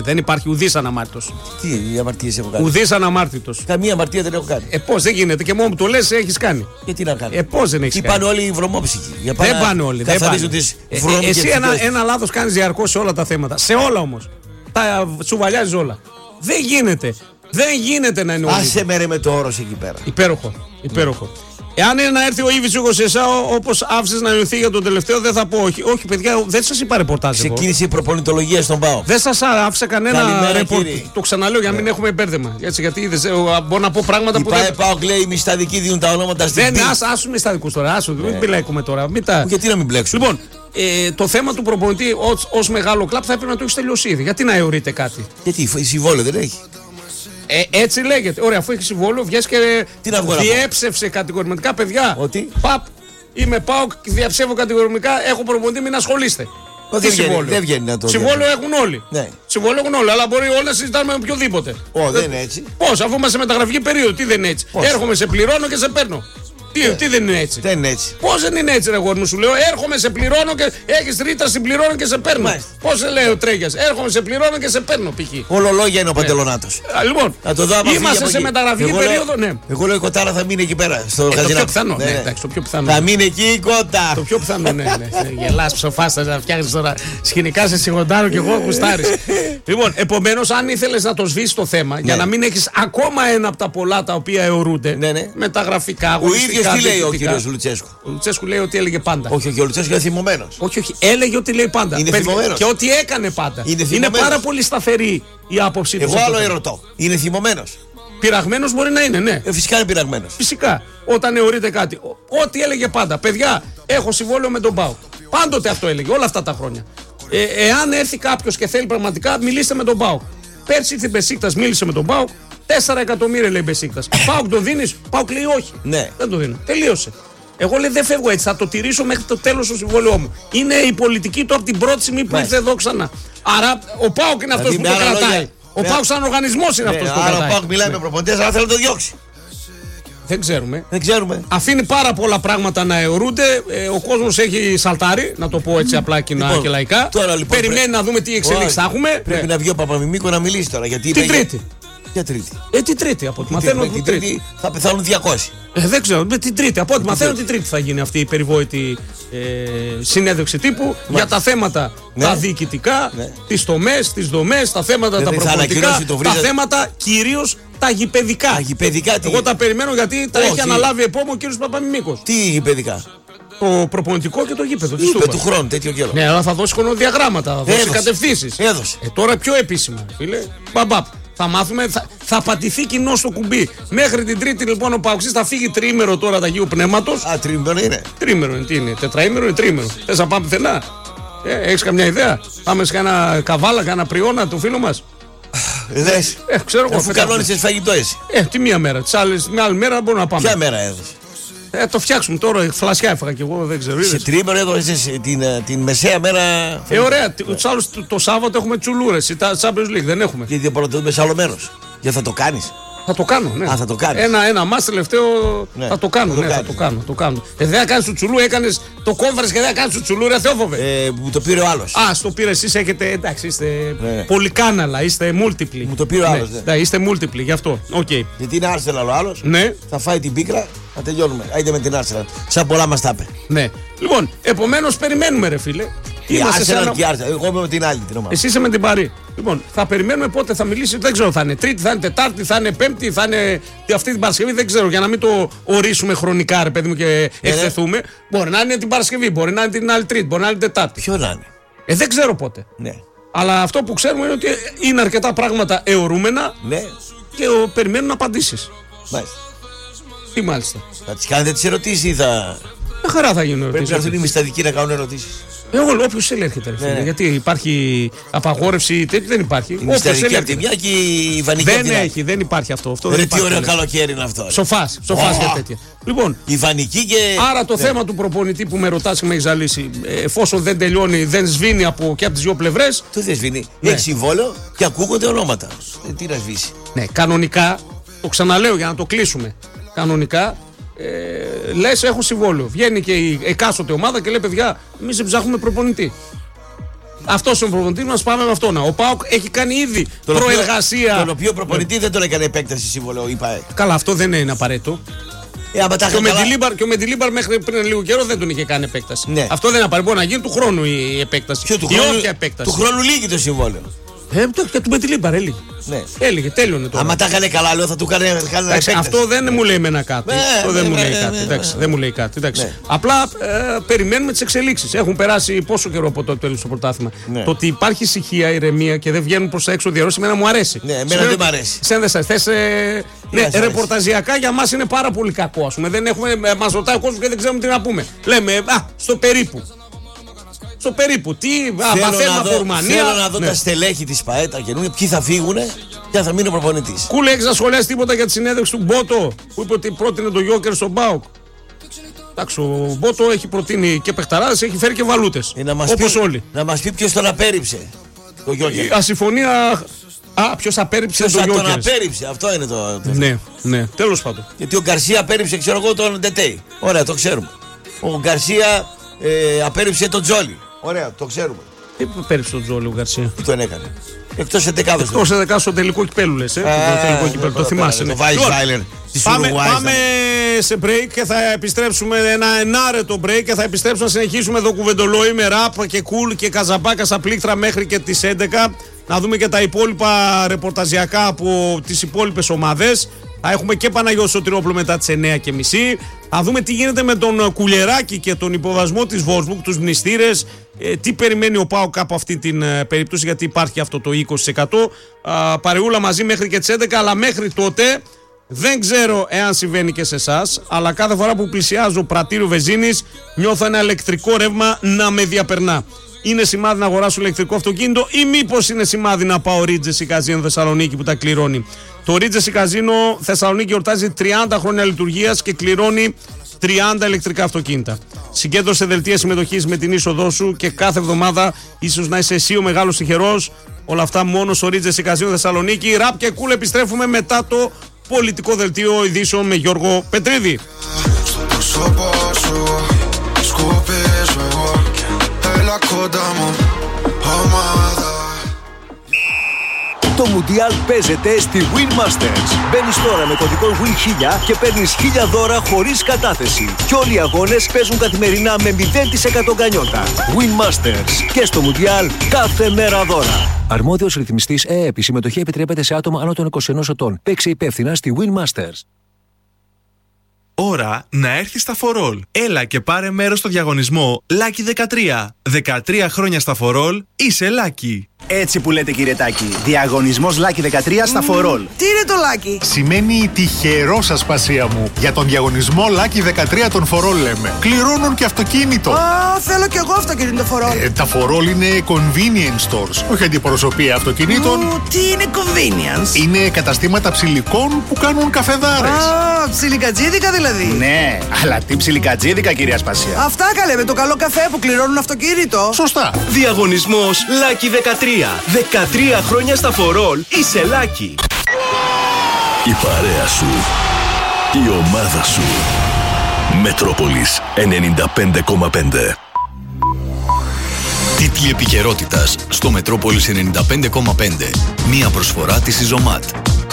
Δεν υπάρχει ουδής αναμάρτητος. Τι αμαρτίες έχω κάνει? Ουδής αναμάρτητος. Καμία αμαρτία δεν έχω κάνει. Πώς δεν γίνεται και μόνο που το λες έχεις κάνει. Γιατί να κάνω? Πώς δεν έχεις Τι κάνει? πάνε όλοι οι βρωμόψυχοι. Δεν πάνε όλοι. Δεν πάνε. Εσύ ένα λάθος κάνεις διαρκώς σε όλα τα θέματα. Σε όλα όμως. Τα σουβαλιάζεις όλα. Δεν γίνεται. Δεν γίνεται να είναι όλοι. Άσε με ρε με το όρος εκεί πέρα. Υπέροχο. Εάν είναι να έρθει ο Ήβης Ούγος Εσάο όπως άφησες να ενωθεί για τον τελευταίο, δεν θα πω όχι. Όχι, παιδιά, δεν σας είπα ρεπορτάζ. Ξεκίνησε η προπονητολογία στον ΠΑΟΚ. Δεν σας άφησα κανένα ρεπορτάζ. Το ξαναλέω για να μην έχουμε μπέρδεμα. Έτσι, γιατί είδες, μπορώ να πω πράγματα που. Η ΠΑΟΚ λέει οι μισθαδικοί δίνουν τα ονόματα στην Δεν άσου μισθαδικούς τώρα. Μην μπλέκουμε τώρα. Γιατί να μην μπλέξουμε? Λοιπόν, το θέμα του προπονητή ως μεγάλο κλαμπ θα έπρεπε να το έχει τελειώσει ήδη. Γιατί να αιωρείται κάτι? Γιατί συμβόλαιο δεν έχει? Έτσι λέγεται. Ωραία, αφού έχει συμβόλαιο, βγες και διέψευσε κατηγορηματικά, παιδιά. Ότι? Παπ, είμαι ΠΑΟΚ και διαψεύω κατηγορηματικά. Έχω προπονητή, μην ασχολείστε. Δεν βγαίνει να το. Συμβόλαιο έχουν όλοι. Ναι. Συμβόλαιο έχουν όλοι, αλλά μπορεί όλοι να συζητάμε με οποιοδήποτε. Δεν είναι έτσι. Πώς, αφού είμαστε σε μεταγραφική περίοδο, τι δεν είναι έτσι? Πώς? Έρχομαι, σε πληρώνω και σε παίρνω. Τι δεν είναι έτσι? Δεν είναι έτσι. Πώς δεν είναι έτσι, ρε γόρι μου, σου λέω. Έρχομαι, σε πληρώνω και έχεις ρήτρα, συμπληρώνω και σε παίρνω. Πώς σε λέει ο Τρέγιας? Έρχομαι, σε πληρώνω και σε παίρνω, π.χ. Ολολόγια είναι ο Παντελονάτος. Λοιπόν, είμαστε σε μεταγραφική περίοδο, ναι. Εγώ λέω η Κοτάρα θα μείνει εκεί πέρα. Στο το πιο πιθανό, ναι, εντάξει, το πιο πιθανό. Θα μείνει εκεί η Κότα. Το πιο πιθανό, ναι. Γελάς, ψοφάστα, να φτιάχνεις τώρα σκηνικά σε σιγοντάρω και εγώ κουστάρεις. Λοιπόν, επομένως, αν ήθελες να το σβήσεις το θέμα, για να μην έχεις ακόμα ένα από τα πολλά τα οποία αιωρούνται, μεταγραφικά, αγωνιστικά. Ο ίδιος τι λέει ο κύριος Λουτσέσκου? Ο Λουτσέσκου λέει ότι έλεγε πάντα. Όχι, ο Λουτσέσκου είναι θυμωμένος. Όχι, έλεγε ότι λέει πάντα. Είναι θυμωμένος. Και ότι έκανε πάντα. Είναι πάρα πολύ σταθερή η άποψή του. Εγώ άλλο ερωτώ. Είναι θυμωμένος? Πειραγμένος μπορεί να είναι, ναι. Φυσικά είναι πειραγμένος. Φυσικά. Όταν αιωρείται κάτι. Ό,τι έλεγε πάντα. Παιδιά, έχω συμβόλαιο με τον ΠΑΟΚ. Πάντοτε αυτό έλεγε όλα αυτά τα χρόνια. Εάν έρθει κάποιος και θέλει πραγματικά, μιλήστε με τον ΠΑΟΚ. Πέρσι ήρθε η Μπεσίκτας, μίλησε με τον ΠΑΟΚ. 4 εκατομμύρια λέει Μπεσίκτας. ΠΑΟΚ το δίνεις? ΠΑΟΚ λέει όχι. Ναι. Δεν το δίνω. Τελείωσε. Εγώ λέει δεν φεύγω έτσι. Θα το τηρήσω μέχρι το τέλος του συμβόλαιό μου. Είναι η πολιτική του από την πρώτη στιγμή που ήρθε εδώ ξανά. Άρα ο ΠΑΟΚ είναι αυτός που το κρατάει. Ο ΠΑΟΚ σαν οργανισμός είναι αυτός που το κρατάει. Άρα ο ΠΑΟΚ μιλάει με προπονητές, αλλά θέλει να το διώξει. Δεν ξέρουμε. Αφήνει πάρα πολλά πράγματα να αιωρούνται. Ο κόσμος έχει σαλτάρει, να το πω έτσι απλά και λαϊκά. Περιμένει να δούμε τι εξέλιξη θα έχουμε. Πρέπει να βγει ο Παπαμιμίκο να μιλήσει τώρα. Την Τρίτη. Για Τρίτη. Την Τρίτη, από ό,τι μαθαίνω. Την Τρίτη θα πεθάνουν 200. Δεν ξέρω, την Τρίτη. Από ό,τι μαθαίνω, την Τρίτη θα γίνει αυτή η περιβόητη συνέντευξη τύπου για τα θέματα τα διοικητικά, τις τομές, τις δομές, τα θέματα τα προπονητικά, τα θέματα κυρίως τα γηπεδικά. Εγώ τα περιμένω γιατί τα έχει αναλάβει επόμενο ο κύριος Παπαμιμίκος. Τι γηπεδικά? Το προπονητικό και το γήπεδο. Του χρόνου, τέτοιο καιρό. Ναι, αλλά θα δώσει χρονοδιαγράμματα, θα δώσει κατευθύνσεις. Έδωσε. Τώρα πιο επίσημα, φίλε. Μπαμπάπ. Θα μάθουμε, θα πατηθεί κοινό στο κουμπί. Μέχρι την Τρίτη λοιπόν ο Παοξής θα φύγει τρίμερο τώρα τα Αγίου Πνεύματος. Τρίμερο είναι. Τρίμερο είναι, τι είναι? Τετραήμερο είναι τρίμερο. Θες να πάμε πουθενά? Έχεις καμιά ιδέα? Πάμε σε κανένα καβάλα, κανένα πριώνα του φίλου μας? Δες. Ξέρω εγώ. Αφού κανόνισες φαγητό εσύ. Τη μία μέρα. Την άλλη μέρα μπορούμε να πάμε. Ποια μέρα έδωσε? Το φτιάξουμε τώρα. Φλασιά έφαγα κι εγώ, δεν ξέρω. Σε τρίμερο έδωσες την μεσαία μέρα. Ωραία. Το Σάββατο έχουμε τσουλούρες. Τα Champions League δεν έχουμε. Και διαπραγματεύουμε σε άλλο μέρος. Γιατί θα το κάνεις? Θα το κάνω, ναι. Θα το κάνεις. Ένα μάτς τελευταίο θα το κάνω. Θα το κάνω. Δεν θα κάνεις του τσουλού, έκανες το κόμφαρες και δεν θα κάνεις του τσουλού, ρε Θεόφοβε. Μου το πήρε ο άλλος. Στο πήρε εσείς, έχετε, εντάξει, είστε πολυκάναλα, είστε multiply. Μου το πήρε ο άλλος. Ναι, είστε multiply, γι' αυτό. Γιατί είναι Arsenal ο άλλος. Ναι. Θα φάει την πίκρα, θα τελειώνουμε. Άιντε με την Arsenal. Σαν πολλά μας τα είπε. Ναι. Λοιπόν, επομένως περιμένουμε, ρε φίλε. Εγώ είμαι με την άλλη την ομάδα. Εσύ είσαι με την Παρί. Λοιπόν, θα περιμένουμε πότε θα μιλήσει. Δεν ξέρω, θα είναι Τρίτη, θα είναι Τετάρτη, θα είναι Πέμπτη, θα είναι αυτή την Παρασκευή. Δεν ξέρω, για να μην το ορίσουμε χρονικά, ρε παιδί μου, και ευθεθούμε. Μπορεί να είναι την Παρασκευή, μπορεί να είναι την άλλη Τρίτη, μπορεί να είναι Τετάρτη. Ποιο να είναι? Δεν ξέρω πότε. Ναι. Αλλά αυτό που ξέρουμε είναι ότι είναι αρκετά πράγματα αιωρούμενα και περιμένουν απαντήσεις. Μάλιστα. Τι μάλιστα? Θα τις κάνετε τις ερωτήσεις ή θα. Με χαρά θα γίνουν ερωτήσεις. Πρέπει να έρθουν οι μυσταδικοί να κάνουν ερωτήσεις. Όποιος θέλει έρχεται. Γιατί υπάρχει απαγόρευση, τέτοιο δεν υπάρχει. Η μυσταδική από τη μια και η βανική από την άλλη. Δεν υπάρχει αυτό. Τι ωραίο καλοκαίρι είναι αυτό. Σοφάς για τέτοια. Λοιπόν, η βανική και. Άρα το θέμα του προπονητή που με ρωτάς και με έχει ζαλίσει, εφόσον δεν τελειώνει, δεν σβήνει και από τις δύο πλευρές. Το δεν σβήνει. Έχει συμβόλαιο και ακούγονται ονόματα. Τι να σβήσει. Ναι, κανονικά, το ξαναλέω για να το κλείσουμε. Κανονικά. Λες έχω συμβόλαιο. Βγαίνει και η εκάστοτε ομάδα και λέει παιδιά, εμείς ψάχνουμε προπονητή. Αυτό είναι ο προπονητής μας, πάμε με αυτόν. Ο ΠΑΟΚ έχει κάνει ήδη προεργασία. Τον οποίο προπονητή δεν τον έκανε επέκταση σύμβολο, είπα. Καλά, αυτό δεν είναι απαραίτητο. Και ο Μεντιλίμπαρ μέχρι πριν λίγο καιρό δεν τον είχε κάνει επέκταση. Ναι. Αυτό δεν είναι απαραίτητο. Μπορεί να γίνει του χρόνου η επέκταση. Όποια επέκταση. Του χρόνου λύγει το συμβόλαιο. Και του Μεντιλίμπαρ έλυγε. Ναι. Έλυγε, τέλειωνε τώρα. Άμα τα έκανε καλά, λέω θα του κάνει επέκταση. Αυτό δεν μου λέει εμένα κάτι. Αυτό δεν μου λέει κάτι. Δεν μου λέει κάτι. Απλά περιμένουμε τις εξελίξεις. Έχουν περάσει πόσο καιρό από το τέλος του πρωτάθλημα. Το ότι υπάρχει ησυχία, ηρεμία και δεν βγαίνουν προς τα έξω διαρρώσεις, εμένα μου αρέσει. Ναι, εμένα δεν μου αρέσει. Ναι, ρεπορταζιακά για μας είναι πάρα πολύ κακό. Ας πούμε. Μας ρωτάει ο κόσμος και δεν ξέρουμε τι να πούμε. Λέμε, στο περίπου. Στο περίπου. Τι μαθαίνουμε από Ρουμανία. Θέλω να δω τα στελέχη της ΠΑΕ, τα καινούργια, ποιοι θα φύγουν και θα μείνει ο προπονητής. Κούλε, έχεις να σχολιάσει τίποτα για τη συνέντευξη του Μπότο που είπε ότι πρότεινε το Γιόκερ στον ΠΑΟΚ? Εντάξει, ο Μπότο έχει προτείνει και παιχταράδες, έχει φέρει και βαλούτες. Όπως όλοι. Να μας πει ποιος τον απέρριψε το Γιόκερ. Ασυμφωνία. Ποιος απέρριψε τον Γιόκερ? Τον απέρριψε, αυτό είναι το. Ναι, τέλος πάντων. Γιατί ο Γκαρσία απέρριψε, ξέρω εγώ, τον Ντετέι. Ωραία, το ξέρουμε. Ο Γκαρσία απέρριψε τον Τζόλι. Ωραία, το ξέρουμε. Τι πέριψε τον Τζόλι ο Γκαρσία? Τι τον έκανε? Εκτός εντεκάδος. Εκτός εντεκάδος στο τελικό κυπέλου λες. Το θυμάσαι. Πάμε σε break και θα επιστρέψουμε. Ένα ενάρετο break και θα επιστρέψουμε να συνεχίσουμε εδώ κουβεντολόι με ραπ και κουλ και καζαμπάκα στα πλήκτρα μέχρι και τις 11. Να δούμε και τα υπόλοιπα ρεπορταζιακά από τις υπόλοιπες ομάδες. Θα έχουμε και Παναγιώτη Σωτηρόπουλο μετά τις 9:30. Θα δούμε τι γίνεται με τον Κουλεράκη και τον υποβασμό της Wolfsburg, τους μνηστήρες. Τι περιμένει ο ΠΑΟΚ από αυτή την περίπτωση, γιατί υπάρχει αυτό το 20%. Παρεούλα μαζί μέχρι και τις 11, αλλά μέχρι τότε δεν ξέρω εάν συμβαίνει και σε εσάς, αλλά κάθε φορά που πλησιάζω πρατήριο Βεζίνης νιώθω ένα ηλεκτρικό ρεύμα να με διαπερνά. Είναι σημάδι να αγοράσω ηλεκτρικό αυτοκίνητο ή μήπως είναι σημάδι να πάω Regency Casino Θεσσαλονίκη που τα κληρώνει? Το Regency Casino Θεσσαλονίκη γιορτάζει 30 χρόνια λειτουργίας και κληρώνει 30 ηλεκτρικά αυτοκίνητα. Συγκέντρωσε δελτία συμμετοχής με την είσοδό σου και κάθε εβδομάδα ίσως να είσαι εσύ ο μεγάλος τυχερός. Όλα αυτά μόνο στο Regency Casino Θεσσαλονίκη. Ραπ και κουλ, επιστρέφουμε μετά το πολιτικό δελτίο ειδήσεων με Γιώργο Πετρίδη. Το Μουντιάλ παίζεται στη Win Masters. Μπαίνεις τώρα με κωδικό WIN1000 και παίρνεις 1000 δώρα χωρίς κατάθεση. Και όλοι οι αγώνες παίζουν καθημερινά με 0% γκανιότα. Win Masters. Και στο Μουντιάλ κάθε μέρα δώρα. Αρμόδιος ρυθμιστής ΕΕΠ. Η συμμετοχή επιτρέπεται σε άτομα άνω των 21 ετών. Παίξε υπεύθυνα στη Win Masters. Ώρα να έρθεις στα For All. Έλα και πάρε μέρος στο διαγωνισμό Lucky 13. 13 χρόνια στα For All, είσαι Lucky. Έτσι που λέτε, κύριε Τάκη. Διαγωνισμός Lucky 13 στα For All. Τι είναι το Lucky? Σημαίνει τυχερό, ασπασία μου. Για τον διαγωνισμό Lucky 13 των For All λέμε. Κληρώνουν και αυτοκίνητο. Θέλω κι εγώ αυτοκίνητο For All. Τα For All είναι convenience stores. Όχι αντιπροσωπεία αυτοκινήτων. Τι είναι convenience? Είναι καταστήματα ψηλικών που κάνουν καφεδάρες. Ψιλικατζίδικα δηλαδή. Ναι, αλλά τι ψιλικατζίδικα, κυρία Ασπασία. Αυτά καλέ, με το καλό καφέ που κληρώνουν αυτοκίνητο. Σωστά. Διαγωνισμός Lucky 13. 13 χρόνια στα For All, είσαι Lucky. Η παρέα σου. Η ομάδα σου. Μετρόπολης 95,5. Τίτλοι επικαιρότητας στο Μετρόπολης 95,5. Μία προσφορά της Ιζωμάτ.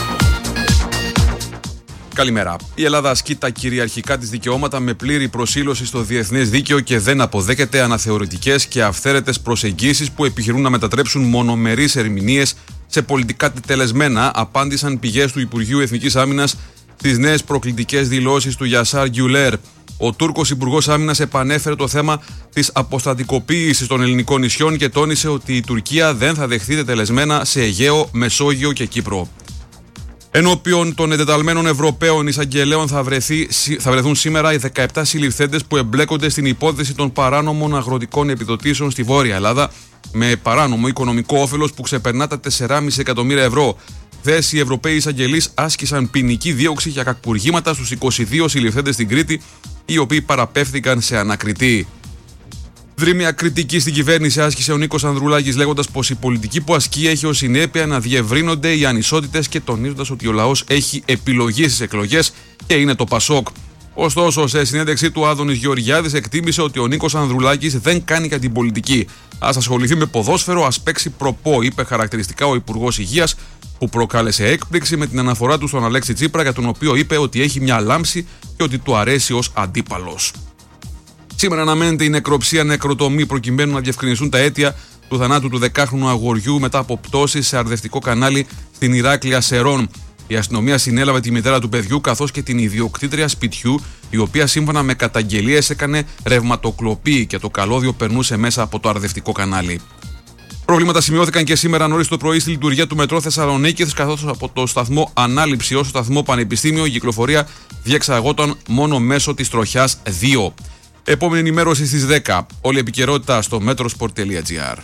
Καλημέρα. Η Ελλάδα ασκεί τα κυριαρχικά της δικαιώματα με πλήρη προσήλωση στο διεθνές δίκαιο και δεν αποδέχεται αναθεωρητικές και αυθαίρετες προσεγγίσεις που επιχειρούν να μετατρέψουν μονομερείς ερμηνείες σε πολιτικά τετελεσμένα, απάντησαν πηγές του Υπουργείου Εθνικής Άμυνας στις νέες προκλητικές δηλώσεις του Γιασάρ Γκιουλέρ. Ο Τούρκος Υπουργός Άμυνας επανέφερε το θέμα της αποστατικοποίησης των ελληνικών νησιών και τόνισε ότι η Τουρκία δεν θα δεχθεί τετελεσμένα σε Αιγαίο, Μεσόγειο και Κύπρο. Ενώπιον των εντεταλμένων Ευρωπαίων εισαγγελέων θα βρεθούν σήμερα οι 17 συλληφθέντες που εμπλέκονται στην υπόθεση των παράνομων αγροτικών επιδοτήσεων στη Βόρεια Ελλάδα με παράνομο οικονομικό όφελος που ξεπερνά τα 4,5 εκατομμύρια ευρώ. Χθες οι Ευρωπαίοι εισαγγελείς άσκησαν ποινική δίωξη για κακουργήματα στους 22 συλληφθέντες στην Κρήτη, οι οποίοι παραπέμφθηκαν σε ανακριτή. Δρύμια κριτική στην κυβέρνηση άσκησε ο Νίκος Ανδρουλάκης, λέγοντας πως η πολιτική που ασκεί έχει ως συνέπεια να διευρύνονται οι ανισότητες και τονίζοντας ότι ο λαός έχει επιλογή στις εκλογές και είναι το Πασόκ. Ωστόσο, σε συνέντευξή του, Άδωνης Γεωργιάδης εκτίμησε ότι ο Νίκος Ανδρουλάκης δεν κάνει για την πολιτική. Ας ασχοληθεί με ποδόσφαιρο, ας παίξει προπό, είπε χαρακτηριστικά ο Υπουργός Υγείας, που προκάλεσε έκπληξη με την αναφορά του στον Αλέξη Τσίπρα, για τον οποίο είπε ότι έχει μια λάμψη και ότι του αρέσει ως αντίπαλος. Σήμερα αναμένεται η νεκροψία νεκροτομή προκειμένου να διευκρινιστούν τα αίτια του θανάτου του 10χρονου αγοριού μετά από πτώση σε αρδευτικό κανάλι στην Ηράκλεια Σερών. Η αστυνομία συνέλαβε τη μητέρα του παιδιού καθώς και την ιδιοκτήτρια σπιτιού, η οποία σύμφωνα με καταγγελίες έκανε ρευματοκλοπή και το καλώδιο περνούσε μέσα από το αρδευτικό κανάλι. Προβλήματα σημειώθηκαν και σήμερα νωρίς το πρωί στη λειτουργία του μετρό Θεσσαλονίκης, καθώς από το σταθμό Ανάληψη ως το σταθμό Πανεπιστήμιο η κυκλοφορία διεξαγόταν μόνο μέσω της τροχιάς 2. Επόμενη ενημέρωση στις 10. Όλη η επικαιρότητα στο metrosport.gr.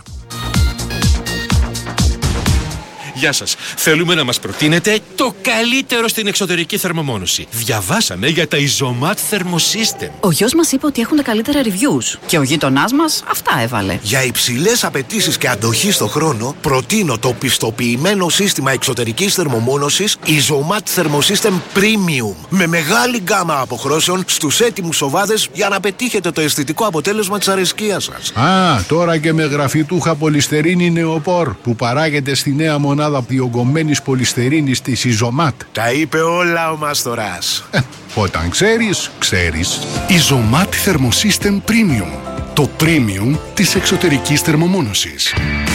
Γεια σας. Θέλουμε να μας προτείνετε το καλύτερο στην εξωτερική θερμομόνωση. Διαβάσαμε για τα Isomat Thermosystem. Ο γιος μας είπε ότι έχουν τα καλύτερα reviews και ο γείτονάς μας αυτά έβαλε. Για υψηλές απαιτήσεις και αντοχή στο χρόνο, προτείνω το πιστοποιημένο σύστημα εξωτερικής θερμομόνωσης Isomat Thermosystem Premium. Με μεγάλη γκάμα αποχρώσεων στους έτοιμους σοβάδες για να πετύχετε το αισθητικό αποτέλεσμα της αρεσκίας σας. Α, τώρα και με γραφιτούχα πολυστερίνη νεοπόρ που παράγεται στη νέα μονάδα διογκωμένης πολυστερίνης της Isomat. Τα είπε όλα ο Μάστορας. Όταν ξέρεις, ξέρεις. Isomat Thermosystem Premium. Το premium της εξωτερικής θερμομόνωσης.